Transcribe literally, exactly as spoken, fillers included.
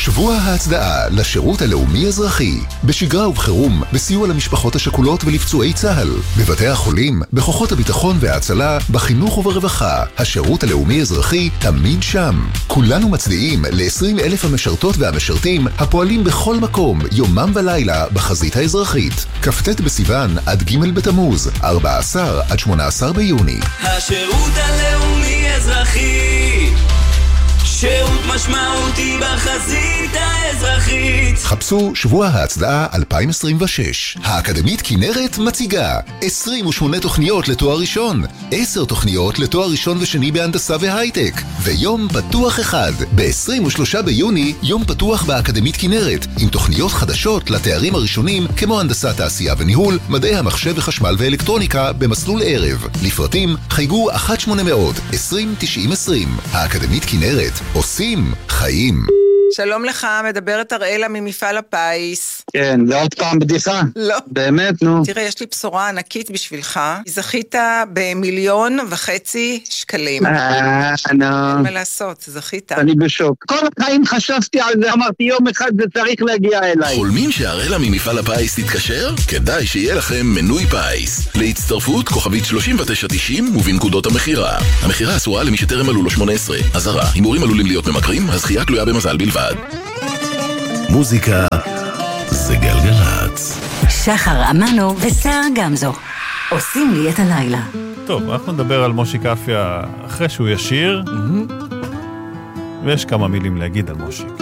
שבוע ההצדעה לשירות הלאומי אזרחי, בשגרה ובחירום, בסיוע למשפחות השכולות ולפצועי צה"ל, בבתי החולים, בכוחות הביטחון וההצלה, בחינוך וברווחה. השירות הלאומי אזרחי תמיד שם. כולנו מצדיעים ל-עשרים אלף המשרתות והמשרתים הפועלים בכל מקום, יומם ולילה, בחזית האזרחית. כ"ט בסיוון עד ג' בתמוז, ארבעה עשר עד שמונה עשר ביוני. השירות הלאומי אזרחי, שירות משמעותי בחזית האזרחית. חפשו שבוע ההצדעה אלפיים עשרים ושש. האקדמית כנרת מציגה עשרים ושמונה תוכניות לתואר ראשון, עשר תוכניות לתואר ראשון ושני בהנדסה והייטק, ויום פתוח אחד. ב-עשרים ושלושה ביוני יום פתוח באקדמית כנרת, עם תוכניות חדשות לתארים הראשונים כמו הנדסת תעשייה וניהול, מדעי המחשב וחשמל ואלקטרוניקה במסלול ערב. לפרטים חייגו אחת שמונה אפס אפס עשרים תשעים עשרים. האקדמית כנרת, עושים חיים. שלום לך, מדברת אראלה ממפעל הפיס. כן, זה עוד פעם בדיחה? לא. באמת, נו. תראה, יש לי בשורה ענקית בשבילך. זכית במיליון וחצי שקלים. אה, נו. אין מה לעשות, זכית. אני בשוק. כל החיים חשבתי על זה, אמרתי יום אחד זה צריך להגיע אליי. חולמים שאראלה ממפעל הפיס תתקשר? כדאי שיהיה לכם מנוי פיס. להצטרפות כוכבית שלושים ותשע תשעים ובנקודות המחירה. המחירה אסורה למי שטרם מלאו לו שמונה עשרה. אזהרה, הימורים עלולים להיות ממכרים, הזכייה תלויה במזל בלבד. מוזיקה זה גלגלצ. שחר אמנו ושר גמזו עושים לי את הלילה. טוב, אנחנו נדבר על מושיק אפיה אחרי שהוא ישיר, ויש כמה מילים להגיד על מושיק.